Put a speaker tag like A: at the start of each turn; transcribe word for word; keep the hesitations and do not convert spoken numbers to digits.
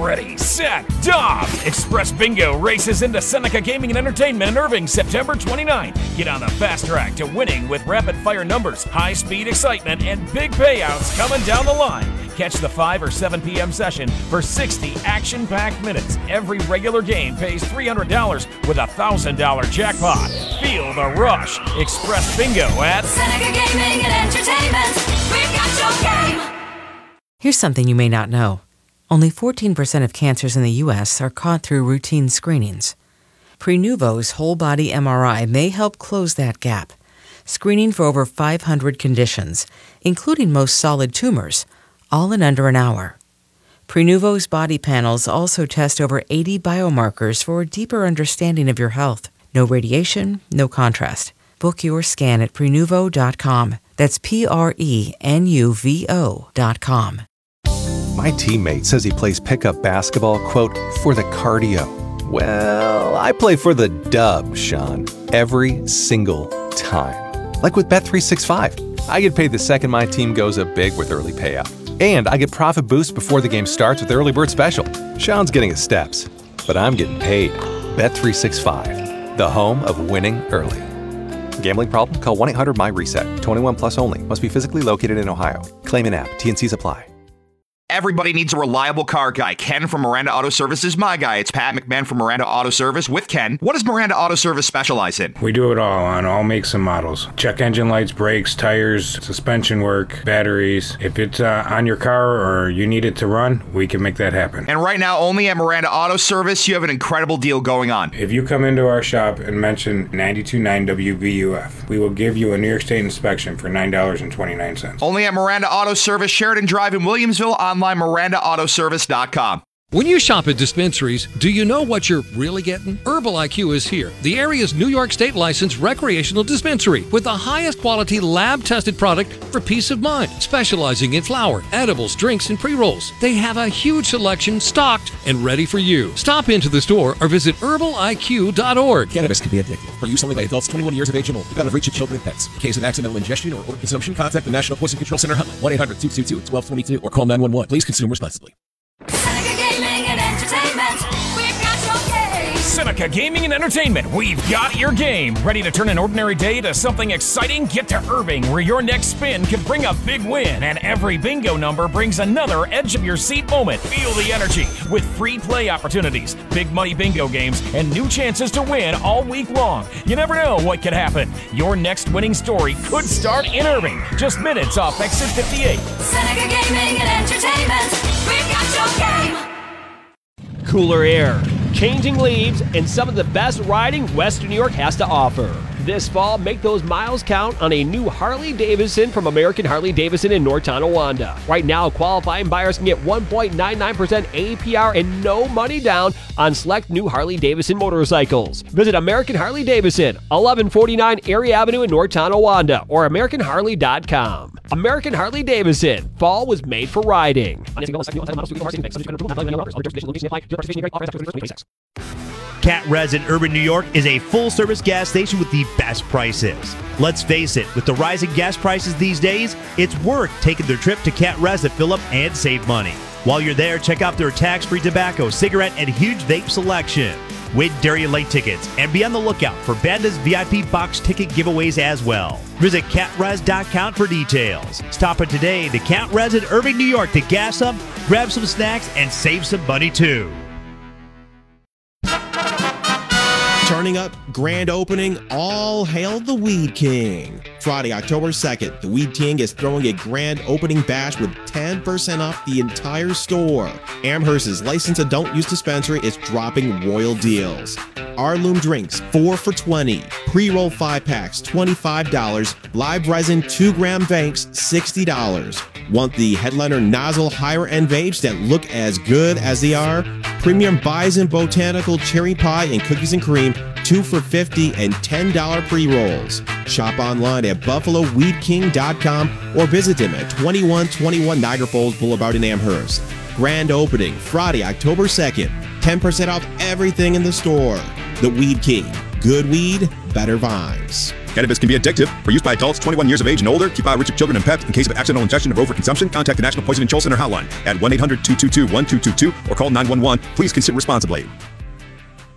A: Ready, set, dom! Express Bingo races into Seneca Gaming and Entertainment in Irving September twenty-ninth. Get on the fast track to winning with rapid-fire numbers, high-speed excitement, and big payouts coming down the line. Catch the five or seven p.m. session for sixty action-packed minutes. Every regular game pays three hundred dollars with a one thousand dollars jackpot. Feel the rush. Express Bingo at
B: Seneca Gaming and Entertainment. We've got your game.
C: Here's something you may not know. Only fourteen percent of cancers in the U S are caught through routine screenings. Prenuvo's whole-body M R I may help close that gap, screening for over five hundred conditions, including most solid tumors, all in under an hour. Prenuvo's body panels also test over eighty biomarkers for a deeper understanding of your health. No radiation, no contrast. Book your scan at Prenuvo dot com. That's P R E N U V O dot com.
D: My teammate says he plays pickup basketball, quote, for the cardio. Well, I play for the dub, Sean, every single time. Like with Bet three sixty-five. I get paid the second my team goes up big with early payout. And I get profit boost before the game starts with the early bird special. Sean's getting his steps, but I'm getting paid. Bet three sixty-five, the home of winning early. Gambling problem? Call one eight hundred M Y reset. twenty-one plus only. Must be physically located in Ohio. Claim in app. T and Cs apply.
E: Everybody needs a reliable car guy. Ken from Miranda Auto Service is my guy. It's Pat McMahon from Miranda Auto Service with Ken. What does Miranda Auto Service specialize in?
F: We do it all on all makes and models. Check engine lights, brakes, tires, suspension work, batteries. If it's uh, on your car or you need it to run, we can make that happen.
E: And right now, only at Miranda Auto Service, you have an incredible deal going on.
F: If you come into our shop and mention ninety-two point nine W V U F, we will give you a New York State inspection for nine dollars and twenty-nine cents.
E: Only at Miranda Auto Service, Sheridan Drive in Williamsville, online Miranda Auto Service dot com.
G: When you shop at dispensaries, do you know what you're really getting? Herbal I Q is here, the area's New York State licensed recreational dispensary with the highest quality lab-tested product for peace of mind, specializing in flower, edibles, drinks, and pre-rolls. They have a huge selection stocked and ready for you. Stop into the store or visit herbal I Q dot org.
H: Cannabis can be addictive. For use only by adults twenty-one years of age and older. You've got to reach your children and pets. In case of accidental ingestion or order consumption, contact the National Poison Control Center hotline, one eight hundred two two two one two two two, or call nine one one. Please consume responsibly.
B: Seneca Gaming and Entertainment. We've got your game.
A: Seneca Gaming and Entertainment. We've got your game. Ready to turn an ordinary day to something exciting? Get to Irving, where your next spin could bring a big win, and every bingo number brings another edge-of-your-seat moment. Feel the energy with free play opportunities, big money bingo games, and new chances to win all week long. You never know what could happen. Your next winning story could start in Irving, just minutes off exit fifty-eight.
B: Seneca Gaming and Entertainment. We've got your game.
I: Cooler air, changing leaves, and some of the best riding Western New York has to offer. This fall, make those miles count on a new Harley-Davidson from American Harley-Davidson in North Tonawanda. Right now, qualifying buyers can get one point nine nine percent A P R and no money down on select new Harley-Davidson motorcycles. Visit American Harley-Davidson, eleven forty-nine Erie Avenue in North Tonawanda, or American Harley dot com. American Harley-Davidson, fall was made for riding.
J: Cat Res in urban New York is a full-service gas station with the best prices. Let's face it, with the rising gas prices these days, it's worth taking their trip to Cat Res to fill up and save money. While you're there, check out their tax-free tobacco, cigarette, and huge vape selection. Win Darien Lake tickets and be on the lookout for Banda's V I P box ticket giveaways as well. Visit cat res dot com for details. Stop in today to Cat Res in Irving, New York to gas up, grab some snacks, and save some money too.
K: Turning up, grand opening, all hail the Weed King. Friday, October second, the Weed King is throwing a grand opening bash with ten percent off the entire store. Amherst's licensed adult use dispensary is dropping royal deals. Heirloom drinks, four for twenty. Pre-roll five packs, twenty-five dollars. Live resin two gram vapes, sixty dollars. Want the headliner nozzle higher end vapes that look as good as they are? Premium Bison Botanical Cherry Pie and Cookies and Cream, two for fifty and ten dollars pre-rolls. Shop online at buffalo weed king dot com or visit them at twenty-one twenty-one Niagara Falls Boulevard in Amherst. Grand opening, Friday, October second. ten percent off everything in the store. The Weed King. Good weed, better vibes.
L: Cannabis can be addictive. For use by adults twenty-one years of age and older, keep out risk of children and pets. In case of accidental ingestion or overconsumption, contact the National Poison Control Center hotline at one eight hundred two two two one two two two or call nine one one. Please consume responsibly.